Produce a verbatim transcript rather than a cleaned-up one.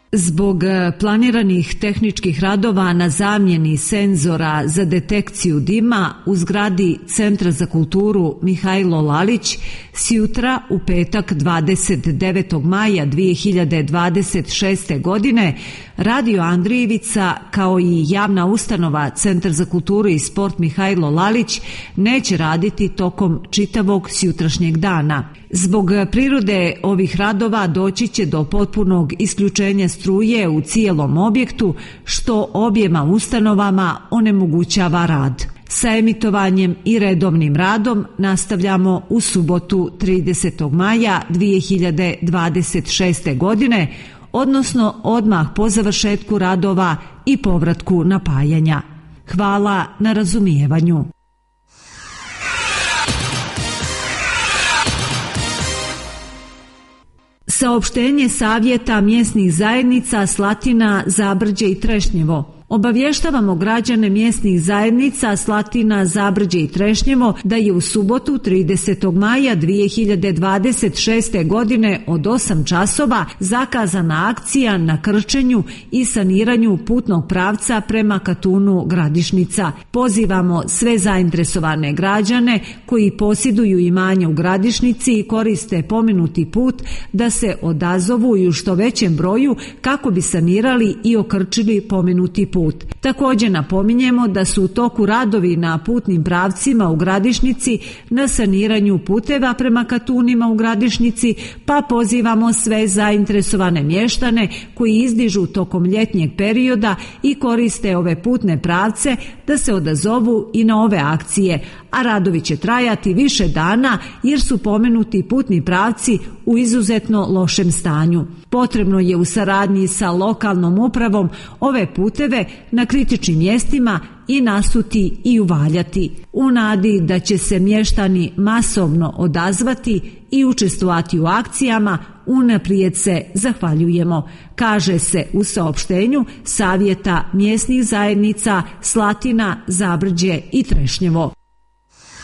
Zbog planiranih tehničkih radova na zamjeni senzora za detekciju dima u zgradi Centra za kulturu Mihajlo Lalić sjutra u petak dvadeset devetog maja dvije hiljade dvadeset šeste. godine Radio Andrijevica kao i javna ustanova Centar za kulturu i sport Mihajlo Lalić neće raditi tokom čitavog sjutrašnjeg dana. Zbog prirode ovih radova doći će do potpunog isključenja struje u cijelom objektu, što objema ustanovama onemogućava rad. Sa emitovanjem i redovnim radom nastavljamo u subotu tridesetog maja dvije hiljade dvadeset šeste. godine, odnosno odmah po završetku radova i povratku napajanja. Hvala na razumijevanju. Saopštenje Savjeta mjesnih zajednica Slatina, Zabrđe i Trešnjevo. Obavještavamo građane mjesnih zajednica Slatina, Zabrđe i Trešnjevo da je u subotu tridesetog maja dvije hiljade dvadeset šeste. godine od osam časova zakazana akcija na krčenju i saniranju putnog pravca prema Katunu Gradišnica. Pozivamo sve zainteresovane građane koji posjeduju imanje u Gradišnici i koriste pomenuti put da se odazovu i u što većem broju kako bi sanirali i okrčili pomenuti put. Put. Također napominjemo da su u toku radovi na putnim pravcima u Gradišnici na saniranju puteva prema Katunima u Gradišnici, pa pozivamo sve zainteresovane mještane koji izdižu tokom ljetnjeg perioda i koriste ove putne pravce da se odazovu i na ove akcije, a radovi će trajati više dana jer su pomenuti putni pravci u izuzetno lošem stanju. Potrebno je u saradnji sa lokalnom upravom ove puteve na kritičnim mjestima i nasuti i uvaljati, u nadi da će se mještani masovno odazvati i učestvovati u akcijama. Unaprijed se zahvaljujemo, kaže se u saopštenju Savjeta mjesnih zajednica Slatina, Zabrđe i Trešnjevo.